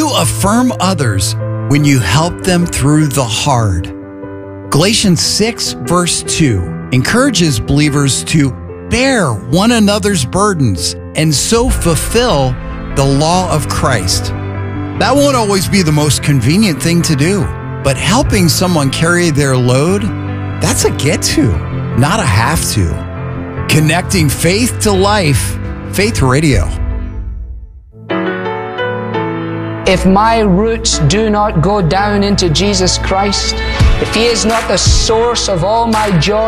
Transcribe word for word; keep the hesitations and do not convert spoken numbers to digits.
You affirm others when you help them through the hard. Galatians six, verse two encourages believers to bear one another's burdens and so fulfill the law of Christ. That won't always be the most convenient thing to do, but helping someone carry their load, that's a get to, not a have to. Connecting faith to life, Faith Radio. If my roots do not go down into Jesus Christ, if He is not the source of all my joy,